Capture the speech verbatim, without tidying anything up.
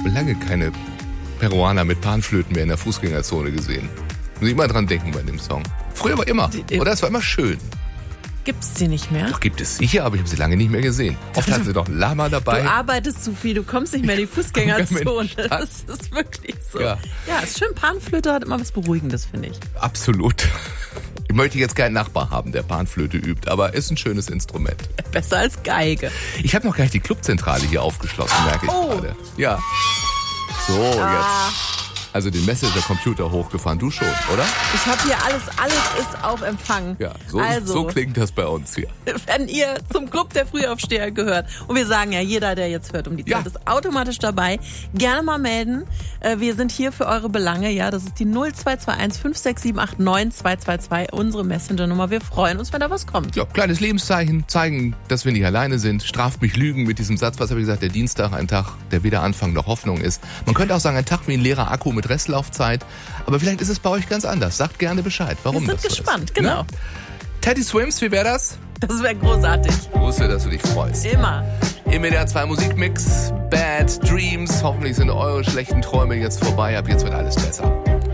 habe lange keine Peruaner mit Panflöten mehr in der Fußgängerzone gesehen. Muss ich immer dran denken bei dem Song. Früher war immer. Oder? Es war immer schön. Gibt's sie nicht mehr? Doch, gibt es sicher, aber ich habe sie lange nicht mehr gesehen. Oft hatten sie doch ein Lama dabei. Du arbeitest zu viel, du kommst nicht mehr in die Fußgängerzone. Das ist wirklich so. Ja, ja, ist schön. Panflöte hat immer was Beruhigendes, finde ich. Absolut. Ich möchte jetzt keinen Nachbar haben, der Panflöte übt, aber ist ein schönes Instrument. Besser als Geige. Ich habe noch gar nicht die Clubzentrale hier aufgeschlossen, merke ich oh. gerade. Ja. So, ah. jetzt. Also den Messenger-Computer hochgefahren, du schon, oder? Ich habe hier alles, alles ist auf Empfang. Ja, so, also, so klingt das bei uns hier. Wenn ihr zum Club der Frühaufsteher gehört, und wir sagen ja, jeder, der jetzt hört um die Zeit, ja. ist automatisch dabei, gerne mal melden. Wir sind hier für eure Belange, ja, das ist die null zwei zwei eins fünf sechs sieben acht neun zwei zwei zwei, unsere Messenger-Nummer. Wir freuen uns, wenn da was kommt. Ja, kleines Lebenszeichen, zeigen, dass wir nicht alleine sind. Straft mich Lügen mit diesem Satz, was habe ich gesagt, der Dienstag, ein Tag, der weder Anfang noch Hoffnung ist. Man könnte auch sagen, ein Tag wie ein leerer Akku mit Restlaufzeit. Aber vielleicht ist es bei euch ganz anders. Sagt gerne Bescheid, warum das so ist. Wir sind gespannt, genau. Ne? Teddy Swims, wie wäre das? Das wäre großartig. Ich wusste, dass du dich freust. Immer. Im W D R zwei Musikmix, Bad Dreams. Hoffentlich sind eure schlechten Träume jetzt vorbei. Ab jetzt wird alles besser.